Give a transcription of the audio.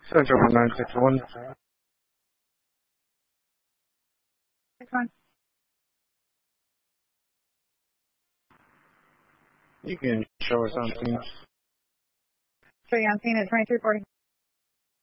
Central 961. You can show us on Teams. Show you on scene at 2340.